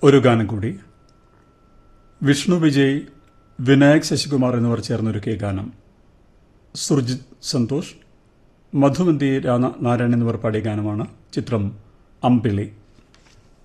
ഒരു ഗാനം കൂടി. വിഷ്ണു വിജയ്, വിനായക് ശശികുമാർ എന്നിവർ ചേർന്നൊരുക്കിയ ഗാനം. സുർജിത് സന്തോഷ്, മധുവന്തി നാരായണൻ എന്നിവർ പാടിയ ഗാനമാണ്. ചിത്രം അമ്പിളി.